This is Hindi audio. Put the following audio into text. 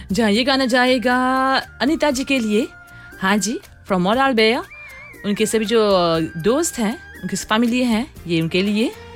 जहाँ ये गाना जाएगा अनीता जी के लिए, हाँ जी, फ्रॉम मोरालबेया। उनके सभी जो दोस्त हैं, उनकी फैमिली हैं, ये उनके लिए